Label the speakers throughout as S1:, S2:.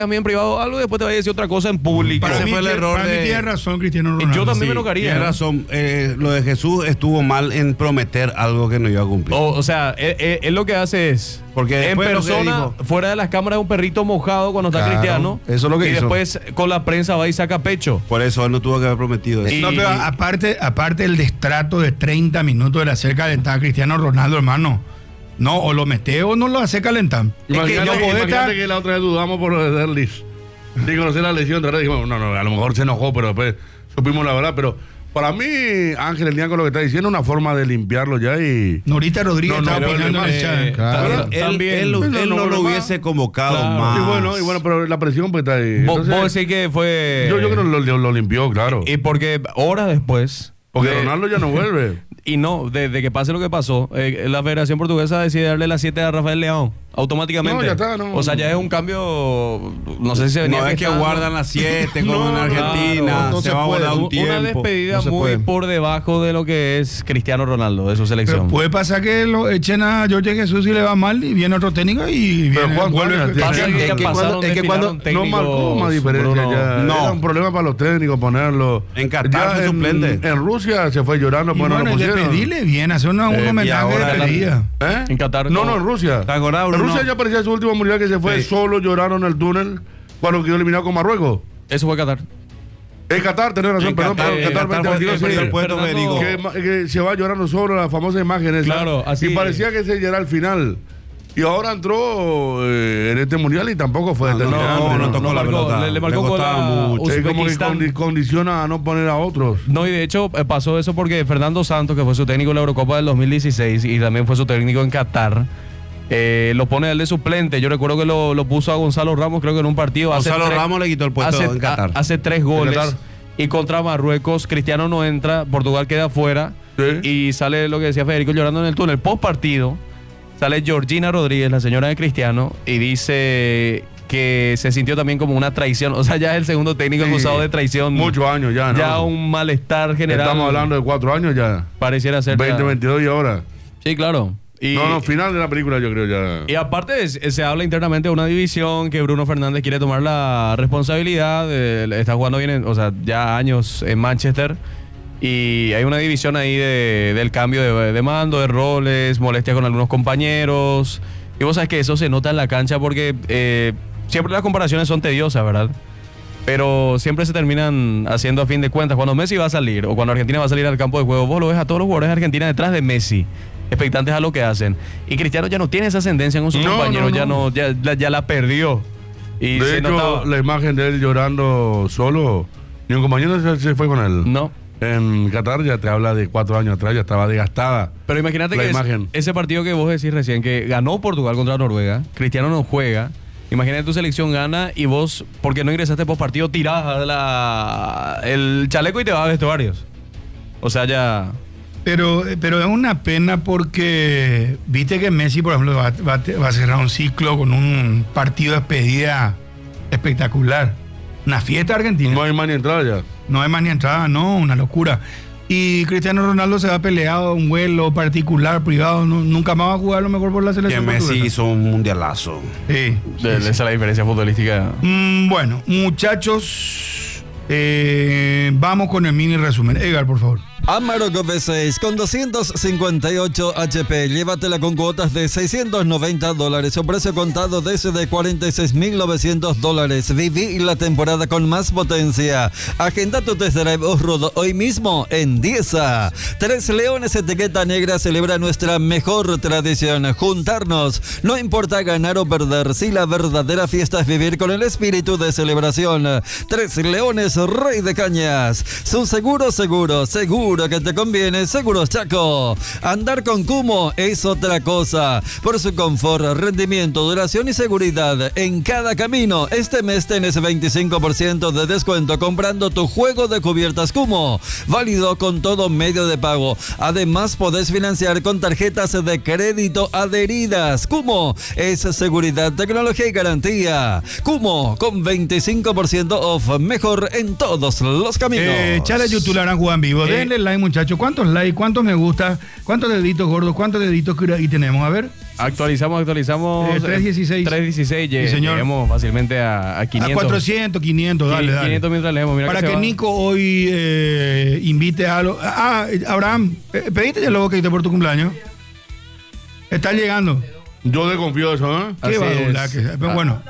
S1: a mí en privado algo y después te vaya a decir otra cosa en público.
S2: Ese fue el error
S3: para mí tiene razón Cristiano Ronaldo.
S1: Yo también me enojaría.
S2: Tiene razón. Lo de Jesús estuvo mal en prometer algo que no iba a cumplir.
S1: O sea, él lo que hace es,
S2: Porque
S1: en
S2: después lo que
S1: persona,
S2: dijo-
S1: fuera de las cámaras, es un perrito mojado cuando está
S2: Claro,
S1: Cristiano.
S2: eso es lo que
S1: y
S2: hizo.
S1: después con la prensa va y saca pecho.
S2: Por eso él no tuvo que haber prometido eso.
S1: Y-
S3: No, pero aparte el destrato de 30 minutos de hacer calentar a Cristiano Ronaldo, hermano. No, o lo mete o no lo hace calentar.
S4: Imagínate que la otra vez dudamos por lo de Derlis. De conocer la lesión, de verdad dijimos, no, a lo mejor se enojó, pero después supimos la verdad. Pero para mí, Ángel El Nianco lo que está diciendo es una forma de limpiarlo ya y...
S3: Norita Rodríguez
S4: No,
S3: estaba
S4: pero
S3: opinando en el chat.
S2: Claro.
S1: También.
S2: Él no lo
S4: más.
S2: hubiese convocado
S1: Claro.
S2: más.
S4: Y bueno, pero la presión pues está ahí.
S1: Vos
S4: Entonces,
S1: decís que fue...
S4: yo creo que lo limpió, claro.
S1: Y porque horas después...
S4: Porque
S1: de-
S4: Ronaldo ya no vuelve.
S1: Y no, desde que pase lo que pasó, la Federación Portuguesa decide darle las 7 a Rafael Leão, automáticamente.
S4: No, ya está, no.
S1: O sea, ya es un cambio, no sé si se venía
S2: No es que
S1: gestando.
S2: guardan las 7 como en
S4: No,
S2: Argentina.
S1: claro,
S4: no
S2: se
S4: se
S2: va a
S4: puede.
S2: guardar un tiempo.
S1: Una despedida
S2: No se
S1: muy
S2: puede.
S1: por debajo de lo que es Cristiano Ronaldo, de su
S3: Pero
S1: selección.
S3: puede pasar que lo echen a Jorge Jesús y le va mal y viene otro técnico y
S4: Pero
S3: viene,
S4: Juan,
S3: vuelve
S4: Juan,
S3: Cristiano.
S1: Pasa que
S5: es que
S1: pasaron,
S5: cuando- es que cuando-
S1: desfilaron
S4: No marcó
S1: técnicos,
S4: más diferencia
S1: Bruno.
S4: ya.
S2: No.
S4: Era un problema para los técnicos ponerlo.
S2: En Qatar fue suplente.
S4: En Rusia se fue llorando,
S3: Y
S4: bueno,
S3: bueno,
S4: lo
S3: y
S4: pusieron.
S3: despedirle bien, hacer un
S2: y
S3: homenaje
S2: ahora
S3: de
S2: la-
S3: despedida.
S4: ¿Eh?
S1: En Qatar,
S4: No,
S1: ¿cómo?
S4: en Rusia.
S2: ¿Te acordás,
S4: En
S2: Bruno?
S4: Rusia ya parecía su último mundial que se fue.
S2: Sí.
S4: Solo lloraron en el túnel cuando quedó eliminado con Marruecos.
S1: Eso fue Qatar.
S4: En Qatar, tenés razón,
S2: En
S4: perdón,
S2: Qatar,
S4: perdón, Qatar
S2: fue
S4: 2022,
S2: el
S4: sí.
S2: primer puesto,
S1: Fernando-
S2: Federico.
S4: Que se va llorando solo la famosa imagen esa.
S1: Claro, así.
S4: Y parecía que se llegara al final. Y ahora entró en este mundial y tampoco fue determinante.
S2: no tocó la
S1: marcó,
S2: pelota.
S1: le marcó
S2: costaba
S1: con la
S2: mucho.
S4: Es como que
S1: Uzbekistán.
S4: condiciona a no poner a otros.
S1: No, y de hecho pasó eso porque Fernando Santos, que fue su técnico en la Eurocopa del 2016 y también fue su técnico en Qatar, lo pone a él de suplente. Yo recuerdo que lo puso a Gonzalo Ramos, creo que en un partido.
S2: Gonzalo Ramos le quitó el puesto en Qatar.
S1: Hace 3 goles.
S4: Qatar.
S1: Y contra Marruecos, Cristiano no entra, Portugal queda fuera.
S4: Sí.
S1: Y sale lo que decía Federico llorando en el túnel. Post partido, sale Georgina Rodríguez, la señora de Cristiano, y dice que se sintió también como una traición. O sea, ya es el segundo técnico
S4: Sí.
S1: acusado de traición.
S4: Muchos años ya, ¿no?
S1: Ya un malestar general.
S4: Estamos hablando de 4 años ya.
S1: Pareciera ser. ya-
S4: 2022 y ahora.
S1: Sí, claro. Y,
S4: No, final de la película yo creo ya.
S1: y aparte se habla internamente de una división que Bruno Fernández quiere tomar la responsabilidad. Está jugando bien, o sea, ya años en Manchester. Y hay una división ahí del cambio de mando, de roles, molestia con algunos compañeros. Y vos sabés que eso se nota en la cancha porque siempre las comparaciones son tediosas, ¿verdad? Pero siempre se terminan haciendo a fin de cuentas. Cuando Messi va a salir o cuando Argentina va a salir al campo de juego, vos lo ves a todos los jugadores de Argentina detrás de Messi, expectantes a lo que hacen. Y Cristiano ya no tiene esa ascendencia con sus
S4: No,
S1: compañeros,
S4: no.
S1: ya la perdió. Y
S4: De
S1: se
S4: hecho,
S1: notaba.
S4: la imagen de él llorando solo, ni un compañero se fue con él.
S1: No.
S4: En Qatar ya te habla de 4 años atrás, ya estaba desgastada.
S1: Pero imagínate
S4: La
S1: que
S4: imagen.
S1: ese partido que vos decís recién, que ganó Portugal contra Noruega, Cristiano no juega. Imagínate tu selección gana y vos, porque no ingresaste post partido, tirás el chaleco y te vas a vestuarios. O sea, ya.
S3: Pero es una pena porque viste que Messi, por ejemplo, va a cerrar un ciclo con un partido de despedida espectacular. Una fiesta argentina.
S4: No hay más ni entrada ya.
S3: No hay más ni entrada, no, una locura. Y Cristiano Ronaldo se va peleado un vuelo particular, privado, nunca más va a jugar a lo mejor por la
S2: Que
S3: selección
S2: Messi
S3: portuguesa.
S2: hizo un mundialazo.
S3: Sí.
S1: Esa es la diferencia futbolística.
S3: Bueno, muchachos, vamos con el mini resumen. Edgar, por favor.
S5: Amarok V6 con 258 HP. Llévatela con cuotas de $690 o precio contado desde $46.900. Viví la temporada con más potencia. Agenda tu test drive off-road hoy mismo en Diesa. Tres Leones Etiqueta Negra celebra nuestra mejor tradición: juntarnos. No importa ganar o perder, si la verdadera fiesta es vivir con el espíritu de celebración. Tres Leones Rey de Cañas. Su seguro que te conviene. Seguros Chaco. Andar con Kumo es otra cosa. Por su confort, rendimiento, duración y seguridad en cada camino. Este mes tenés 25% de descuento comprando tu juego de cubiertas Kumo. Válido con todo medio de pago. Además, podés financiar con tarjetas de crédito adheridas. Kumo es seguridad, tecnología y garantía. Kumo con 25% off. Mejor en todos los caminos.
S3: Chale YouTube la harán jugar en vivo. Denle like, muchachos. ¿Cuántos likes? ¿Cuántos me gusta? ¿Cuántos deditos gordos? ¿Cuántos deditos que ahí tenemos? A ver.
S1: Actualizamos.
S3: 3.16.
S1: 3.16,
S3: Sí, señor.
S1: lleguemos fácilmente a 500.
S3: A 400, 500, dale.
S1: 500 mientras leemos. Mira
S3: Para
S1: se
S3: que
S1: va.
S3: Nico hoy invite a algo. Abraham, pediste ya luego que por tu cumpleaños. Está llegando.
S4: Yo desconfío de eso, ¿eh?
S3: Qué
S1: Así
S3: badula
S1: es.
S3: que sea. Pero bueno.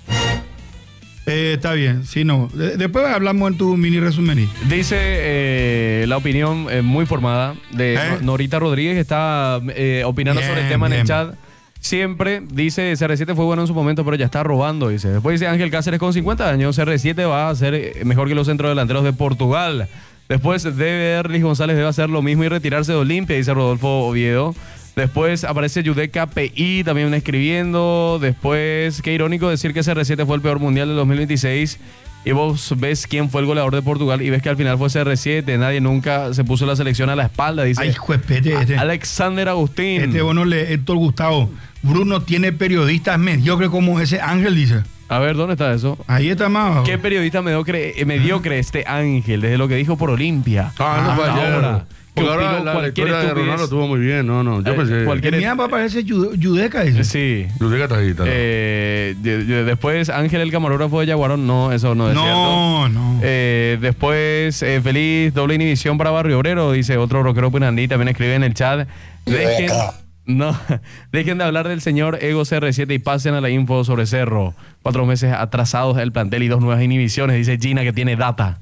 S3: Está bien, sí, no. Después hablamos en tu mini resumen.
S1: Dice la opinión muy formada de Norita Rodríguez, que está opinando
S3: Bien,
S1: sobre el tema en
S3: bien.
S1: el chat. Siempre dice, CR7 fue bueno en su momento, pero ya está robando, dice. Después dice Ángel Cáceres, con 50 años, CR7 va a ser mejor que los centrodelanteros de Portugal. Después Luis González debe hacer lo mismo y retirarse de Olimpia, dice Rodolfo Oviedo. Después aparece Yudeca PI también escribiendo. Después, qué irónico decir que CR7 fue el peor mundial del 2026. Y vos ves quién fue el goleador de Portugal y ves que al final fue CR7. Nadie nunca se puso la selección a la espalda, dice.
S3: Ay, juepete,
S1: Alexander Agustín.
S3: bueno, Héctor Gustavo. Bruno tiene periodistas mediocres como ese Ángel, dice.
S1: A ver, ¿dónde está eso?
S3: Ahí está más abajo.
S1: ¿Qué periodista mediocre este Ángel? Desde lo que dijo por Olimpia.
S4: No fue ayer.
S1: Ahora.
S4: Porque
S1: Que
S4: ahora
S1: opinó
S4: la
S1: cualquier
S4: historia de
S1: estupidez.
S4: Ronaldo estuvo muy bien. No. Yo pensé.
S1: cualquier-
S3: Mira, papá, parece Yudeca, dice.
S1: Sí.
S4: Ludwig está ahí, está.
S1: Después Ángel, el camarógrafo de Yaguarón. No, eso no es cierto.
S3: No.
S1: Después, feliz doble inhibición para Barrio Obrero, dice otro rockero Pinandí, también escribe en el chat. Dejen de hablar del señor Ego CR7 y pasen a la info sobre Cerro. 4 meses atrasados el plantel y 2 nuevas inhibiciones, dice Gina, que tiene data.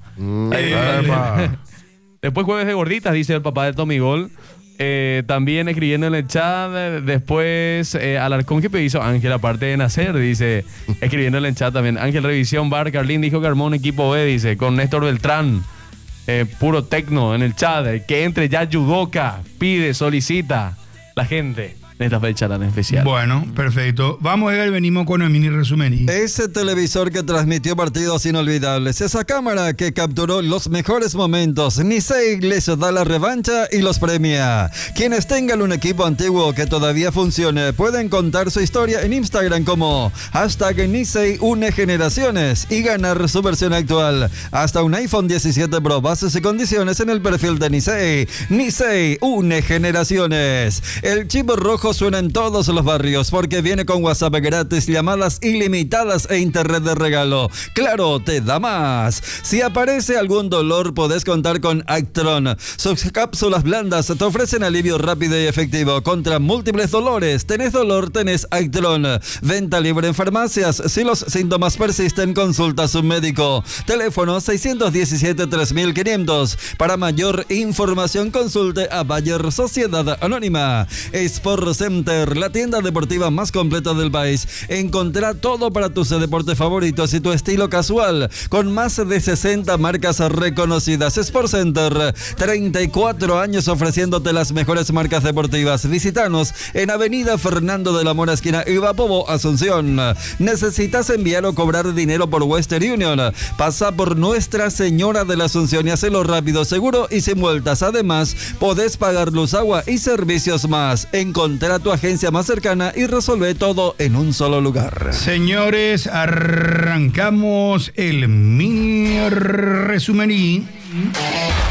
S1: Después jueves de gorditas, dice el papá de Tommy Gol. También escribiendo en el chat. Después Alarcón, que hizo Ángel aparte de nacer, dice, escribiendo en el chat también. Ángel Revisión Bar, Carlín dijo que armó un equipo B, dice, con Néstor Beltrán. Puro tecno en el chat. Que entre ya Yudoka, pide, solicita la gente en esta fecha tan especial.
S3: Bueno, perfecto. Vamos, Edgar, venimos con el mini resumen.
S5: Ese televisor que transmitió partidos inolvidables, esa cámara que capturó los mejores momentos, Nisei les da la revancha y los premia. Quienes tengan un equipo antiguo que todavía funcione pueden contar su historia en Instagram como #Nisei une generaciones y ganar su versión actual. Hasta un iPhone 17 Pro, bases y condiciones en el perfil de Nisei. Nisei une generaciones. El chip rojo suena en todos los barrios porque viene con WhatsApp gratis, llamadas ilimitadas e internet de regalo. Claro, te da más. Si aparece algún dolor, podés contar con Actron. Sus cápsulas blandas te ofrecen alivio rápido y efectivo contra múltiples dolores. ¿Tenés dolor? Tenés Actron. Venta libre en farmacias. Si los síntomas persisten, consulta a su médico. Teléfono 617-3500. Para mayor información, consulte a Bayer Sociedad Anónima. Sport Center, la tienda deportiva más completa del país. Encontrá todo para tus deportes favoritos y tu estilo casual, con más de 60 marcas reconocidas. Sport Center, 34 años ofreciéndote las mejores marcas deportivas. Visítanos en Avenida Fernando de la Mora, esquina Ibapobo, Asunción. ¿Necesitas enviar o cobrar dinero por Western Union? Pasa por Nuestra Señora de la Asunción y hacelo rápido, seguro y sin vueltas. Además, podés pagar luz, agua y servicios más. Encontrá a tu agencia más cercana y resuelve todo en un solo lugar.
S3: Señores, arrancamos el mini resumen.